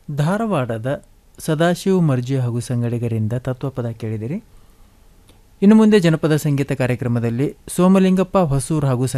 ಧಾರವಾಡದ ಸದಾಶಿವ ಮರ್ಜಿ ಹಾಗೂ ಸಂಗಡಿಗರಿಂದ ತತ್ವಪದ ಕೇಳಿದಿರಿ. ಇನ್ನು ಮುಂದೆ ಜನಪದ ಸಂಗೀತ ಕಾರ್ಯಕ್ರಮದಲ್ಲಿ ಸೋಮಲಿಂಗಪ್ಪ ಹೊಸೂರ್ ಹಾಗೂ